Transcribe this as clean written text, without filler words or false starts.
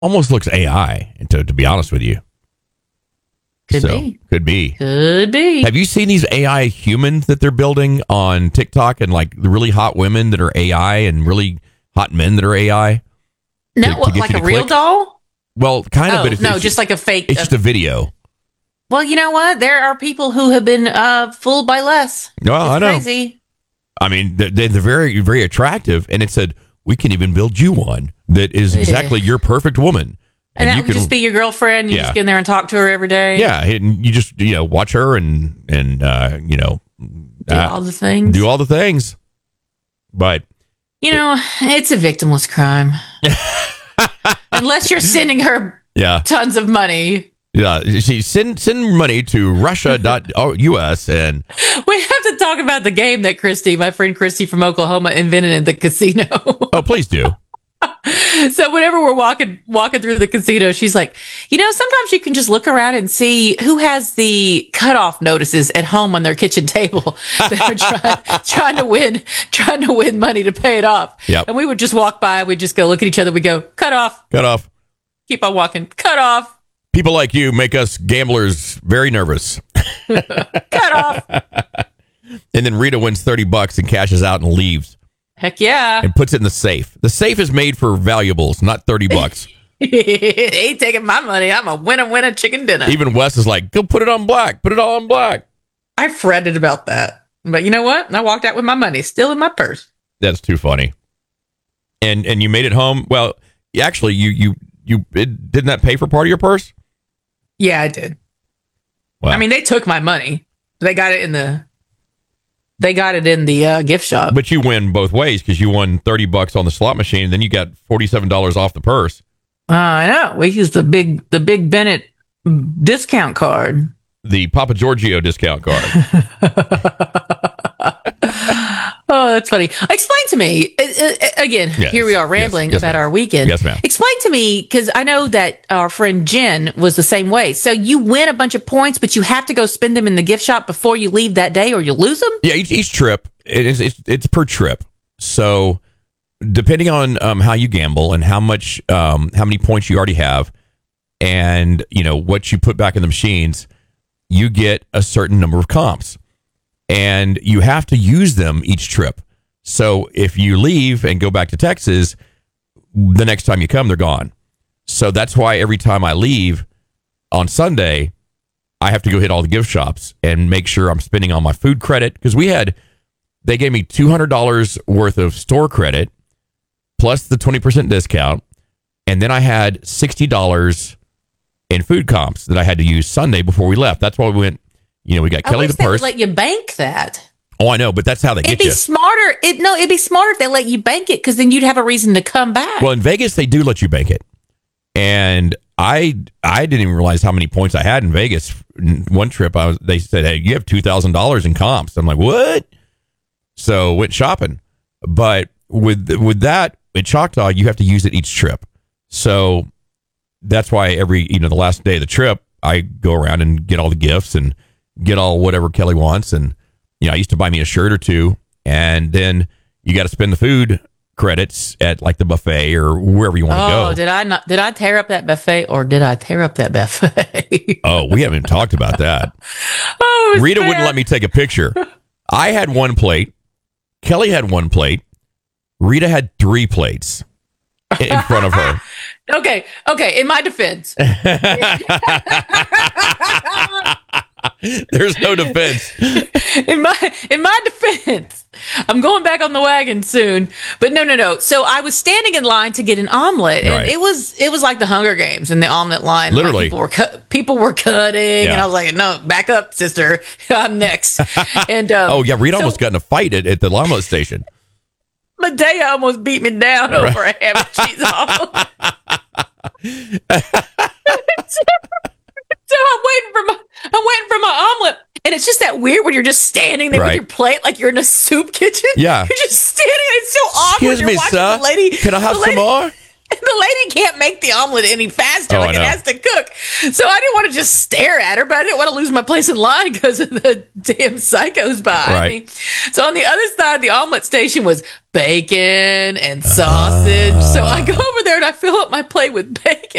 almost looks AI, to be honest with you. Could be. Could be. Could be. Have you seen these AI humans that they're building on TikTok and like the really hot women that are AI and really hot men that are AI? No, like a real doll? Well, kind of, but it's just like a fake. It's just a video. Well, you know what? There are people who have been fooled by less. Well, I know. Crazy. I mean, they're very, very attractive, and it said we can even build you one that is exactly your perfect woman. And that would just be your girlfriend. You just get in there and talk to her every day. Yeah, and you just watch her and do all the things. Do all the things. But it's a victimless crime. Unless you're sending her tons of money. Yeah, she send money to Russia.us and we have to talk about the game that my friend Christy from Oklahoma, invented in the casino. Oh, please do. So whenever we're walking through the casino, she's like, sometimes you can just look around and see who has the cutoff notices at home on their kitchen table. They're trying to win money to pay it off. Yep. And we would just walk by. We'd just go look at each other. We go, cut off. Keep on walking. Cut off. People like you make us gamblers very nervous. Cut off. And then Rita wins $30 and cashes out and leaves. Heck yeah. And puts it in the safe. The safe is made for valuables, not $30. Ain't taking my money. I'm a winner chicken dinner. Even Wes is like, go put it on black. Put it all on black. I fretted about that. But you know what? I walked out with my money still in my purse. That's too funny. And you made it home. Well, actually, didn't that pay for part of your purse? Yeah, I did. Wow. I mean, they took my money. They got it in the gift shop. But you win both ways because you won $30 on the slot machine, and then you got $47 off the purse. I know. We used the big Bennett discount card. The Papa Giorgio discount card. Oh, that's funny. Explain to me, again, here we are rambling about our weekend. Yes, ma'am. Explain to me, because I know that our friend Jen was the same way. So you win a bunch of points, but you have to go spend them in the gift shop before you leave that day or you lose them? Yeah, each trip, it's per trip. So depending on how you gamble and how many points you already have and, what you put back in the machines, you get a certain number of comps. And you have to use them each trip. So if you leave and go back to Texas, the next time you come, they're gone. So that's why every time I leave on Sunday, I have to go hit all the gift shops and make sure I'm spending all my food credit. Because they gave me $200 worth of store credit plus the 20% discount. And then I had $60 in food comps that I had to use Sunday before we left. That's why we went. We got Kelly the purse. Would let you bank that. Oh, I know, but that's how they get you. It'd be smarter if they let you bank it, because then you'd have a reason to come back. Well, in Vegas, they do let you bank it. And I didn't even realize how many points I had in Vegas. One trip, they said, hey, you have $2,000 in comps. I'm like, what? So went shopping. But with that, in Choctaw, you have to use it each trip. So that's why the last day of the trip, I go around and get all the gifts and get all whatever Kelly wants. And, I used to buy me a shirt or two, and then you got to spend the food credits at like the buffet or wherever you want to go. Oh, did I tear up that buffet or did I tear up that buffet? Oh, we haven't even talked about that. Rita wouldn't let me take a picture. I had one plate. Kelly had one plate. Rita had 3 plates in front of her. Okay. In my defense. There's no defense. In my defense, I'm going back on the wagon soon. But no. So I was standing in line to get an omelet, and it was like the Hunger Games in the omelet line. Literally, like people were cutting, and I was like, "No, back up, sister. I'm next." And Rita almost got in a fight at the omelet station. Medea almost beat me down over a ham and cheese omelet. So I'm waiting for my omelet, and it's just that weird when you're just standing there with your plate like you're in a soup kitchen. Yeah, you're just standing. It's so awkward. Excuse me, sir. The lady, can I have some more? the lady can't make the omelet any faster. Oh, I Like, it know. has to cook. So I didn't want to just stare at her, but I didn't want to lose my place in line because of the damn psychos behind Right. me. So on the other side of the omelet station was bacon and sausage. So I go over there and I fill up my plate with bacon.